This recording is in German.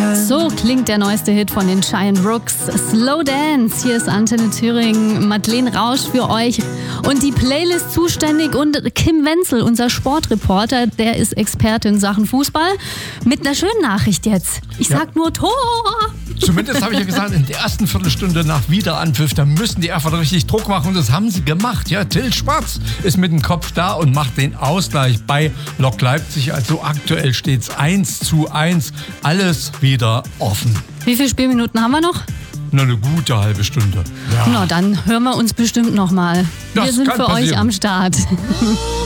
So klingt der neueste Hit von den Giant Rooks, Slow Dance. Hier ist Antenne Thüringen, Madeleine Rausch für euch und die Playlist zuständig und Kim Wenzel, unser Sportreporter, der ist Experte in Sachen Fußball. Mit einer schönen Nachricht jetzt. Ich sag nur Tor! Zumindest habe ich ja gesagt, in der ersten Viertelstunde nach Wiederanpfiff, da müssen die Erfurter richtig Druck machen und das haben sie gemacht. Ja, Till Schwarz ist mit dem Kopf da und macht den Ausgleich bei Lok Leipzig. Also aktuell steht es 1:1, alles wieder offen. Wie viele Spielminuten haben wir noch? Nur eine gute halbe Stunde. Ja. Na, dann hören wir uns bestimmt noch mal. Wir sind für euch am Start.